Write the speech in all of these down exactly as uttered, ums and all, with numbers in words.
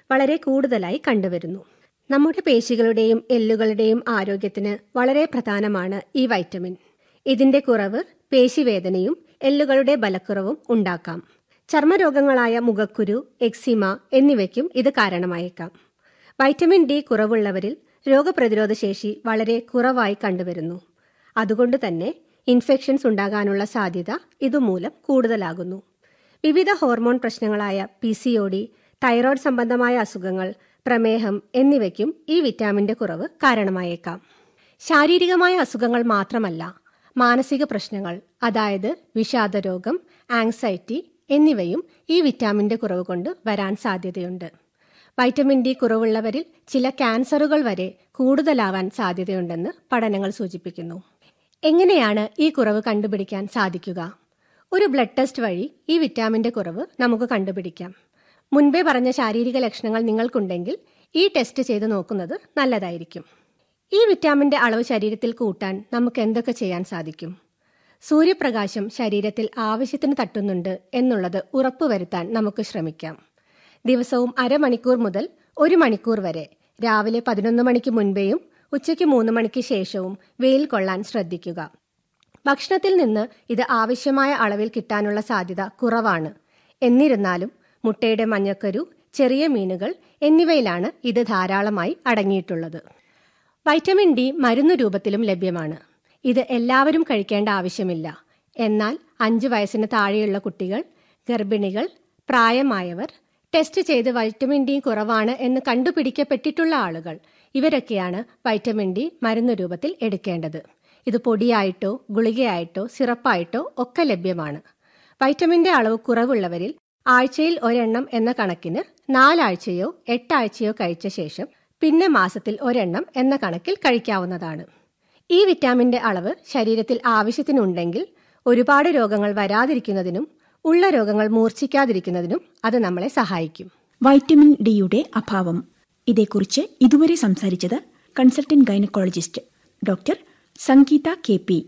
വളരെ കൂടുതലായി കണ്ടുവരുന്നു. നമ്മുടെ പേശികളുടെയും എല്ലുകളുടെയും ആരോഗ്യത്തിന് വളരെ പ്രധാനമാണ് ഈ വൈറ്റമിൻ. ഇതിന്റെ കുറവ് പേശിവേദനയും എല്ലുകളുടെ ബലക്കുറവും ഉണ്ടാക്കാം. ചർമ്മരോഗങ്ങളായ മുഖക്കുരു, എക്സിമ എന്നിവയ്ക്കും ഇത് കാരണമായേക്കാം. വൈറ്റമിൻ ഡി കുറവുള്ളവരിൽ രോഗപ്രതിരോധ ശേഷി വളരെ കുറവായി കണ്ടുവരുന്നു. അതുകൊണ്ട് തന്നെ ഇൻഫെക്ഷൻസ് ഉണ്ടാകാനുള്ള സാധ്യത ഇതുമൂലം കൂടുതലാകുന്നു. വിവിധ hormone പ്രശ്നങ്ങളായ P C O D, thyroid സംബന്ധമായ അസുഖങ്ങൾ, പ്രമേഹം എന്നിവയ്ക്കും ഈ വിറ്റാമിന്റെ കുറവ് കാരണമായേക്കാം. ശാരീരികമായ അസുഖങ്ങൾ മാത്രമല്ല, മാനസിക പ്രശ്നങ്ങൾ അതായത് വിഷാദരോഗം, ആങ്സൈറ്റി എന്നിവയും ഈ വിറ്റാമിന്റെ കുറവ് കൊണ്ട് വരാൻ സാധ്യതയുണ്ട്. വൈറ്റമിൻ ഡി കുറവുള്ളവരിൽ ചില ക്യാൻസറുകൾ വരെ കൂടുതലാവാൻ സാധ്യതയുണ്ടെന്ന് പഠനങ്ങൾ സൂചിപ്പിക്കുന്നു. എങ്ങനെയാണ് ഈ കുറവ് കണ്ടുപിടിക്കാൻ സാധിക്കുക? ഒരു ബ്ലഡ് ടെസ്റ്റ് വഴി ഈ വിറ്റാമിന്റെ കുറവ് നമുക്ക് കണ്ടുപിടിക്കാം. മുൻപേ പറഞ്ഞ ശാരീരിക ലക്ഷണങ്ങൾ നിങ്ങൾക്കുണ്ടെങ്കിൽ ഈ ടെസ്റ്റ് ചെയ്ത് നോക്കുന്നത് നല്ലതായിരിക്കും. ഈ വിറ്റാമിന്റെ അളവ് ശരീരത്തിൽ കൂട്ടാൻ നമുക്ക് എന്തൊക്കെ ചെയ്യാൻ സാധിക്കും? സൂര്യപ്രകാശം ശരീരത്തിൽ ആവശ്യത്തിന് തട്ടുന്നുണ്ട് എന്നുള്ളത് ഉറപ്പുവരുത്താൻ നമുക്ക് ശ്രമിക്കാം. ദിവസവും അരമണിക്കൂർ മുതൽ ഒരു മണിക്കൂർ വരെ രാവിലെ പതിനൊന്ന് മണിക്ക് മുൻപേയും ഉച്ചയ്ക്ക് മൂന്ന് മണിക്ക് ശേഷവും വെയിൽ കൊള്ളാൻ ശ്രദ്ധിക്കുക. ഭക്ഷണത്തിൽ നിന്ന് ഇത് ആവശ്യമായ അളവിൽ കിട്ടാനുള്ള സാധ്യത കുറവാണ്. എന്നിരുന്നാലും മുട്ടയുടെ മഞ്ഞക്കരു, ചെറിയ മീനുകൾ എന്നിവയിലാണ് ഇത് ധാരാളമായി അടങ്ങിയിട്ടുള്ളത്. വൈറ്റമിൻ ഡി മരുന്ന് രൂപത്തിലും ലഭ്യമാണ്. ഇത് എല്ലാവരും കഴിക്കേണ്ട ആവശ്യമില്ല. എന്നാൽ അഞ്ച് വയസ്സിന് താഴെയുള്ള കുട്ടികൾ, ഗർഭിണികൾ, പ്രായമായവർ, ടെസ്റ്റ് ചെയ്ത് വൈറ്റമിൻ ഡി കുറവാണ് എന്ന് കണ്ടുപിടിക്കപ്പെട്ടിട്ടുള്ള ആളുകൾ ഇവരൊക്കെയാണ് വൈറ്റമിൻ ഡി മരുന്ന് രൂപത്തിൽ എടുക്കേണ്ടത്. ഇത് പൊടിയായിട്ടോ ഗുളികയായിട്ടോ സിറപ്പായിട്ടോ ഒക്കെ ലഭ്യമാണ്. വൈറ്റമിന്റെ അളവ് കുറവുള്ളവരിൽ ആഴ്ചയിൽ ഒരെണ്ണം എന്ന കണക്കിന് നാലാഴ്ചയോ എട്ടാഴ്ചയോ കഴിച്ച ശേഷം പിന്നെ മാസത്തിൽ ഒരെണ്ണം എന്ന കണക്കിൽ കഴിക്കാവുന്നതാണ്. ഈ വിറ്റാമിന്റെ അളവ് ശരീരത്തിൽ ആവശ്യത്തിനുണ്ടെങ്കിൽ ഒരുപാട് രോഗങ്ങൾ വരാതിരിക്കുന്നതിനും ഉള്ള രോഗങ്ങൾ മൂർച്ഛിക്കാതിരിക്കുന്നതിനും അത് നമ്മളെ സഹായിക്കും. വൈറ്റമിൻ ഡിയുടെ അഭാവം, ഇതേക്കുറിച്ച് ഇതുവരെ സംസാരിച്ചത് consultant gynaecologist doctor Sangeetha K P.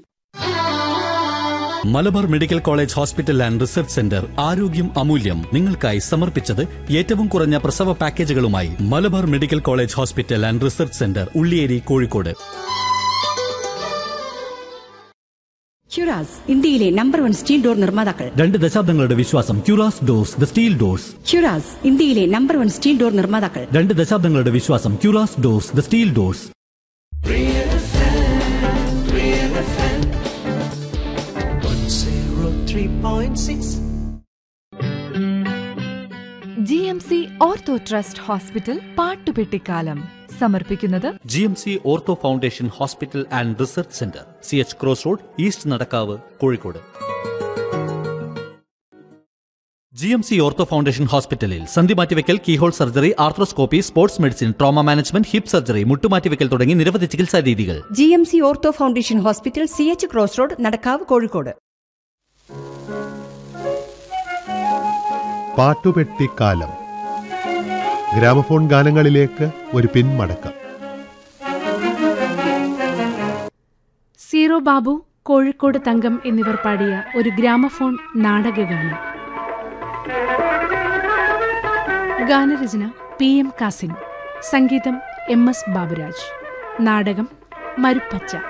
Malabar medical college hospital and research centre ആരോഗ്യം അമൂല്യം നിങ്ങൾക്കായി സമർപ്പിച്ചത് ഏറ്റവും കുറഞ്ഞ പ്രസവ പാക്കേജുകളുമായി Malabar medical college hospital and research centre, Ulliyeri, Kozhikode. ക്യൂറാസ്, ഇന്ത്യയിലെ നമ്പർ വൺ സ്റ്റീൽ ഡോർ നിർമ്മാതാക്കൾ. രണ്ട് ദശാബ്ദങ്ങളുടെ വിശ്വാസം. ക്യൂറാസ് ഡോർസ്, ദ സ്റ്റീൽ ഡോർസ്. ക്യൂറാസ്, ഇന്ത്യയിലെ നമ്പർ വൺ സ്റ്റീൽ ഡോർ നിർമ്മാതാക്കൾ. രണ്ട് ദശാബ്ദങ്ങളുടെ വിശ്വാസം. ക്യൂറാസ് doors, the steel doors. G M C ortho trust hospital പാട്ടുപെട്ടിക്കാലം സമർപ്പിക്കുന്നത് G M C ortho foundation hospital and research centre, C H cross road, east Nadakkavu, Kozhikode. G M C ortho foundation ഹോസ്പിറ്റലിൽ സന്ധിമാറ്റിവെക്കൽ, keyhole surgery, arthroscopy, sports medicine, trauma management, hip surgery, മുട്ടുമാറ്റിവെക്കൽ തുടങ്ങി നിരവധി ചികിത്സാ രീതികൾ. G M C ortho foundation hospital, C H cross road, Nadakkavu, Kozhikode. പാട്ടുപെട്ടിക്കാലം, gramophone ഗാനങ്ങളിലേക്ക് ഒരു പിന്മടക്കം. Zero Babu, Kozhikode തങ്കം എന്നിവർ പാടിയ ഒരു gramophone നാടകഗാനം. ഗാനരചന പി എം കാസിം, സംഗീതം എം എസ് ബാബുരാജ്. നാടകം മരുപ്പച്ച.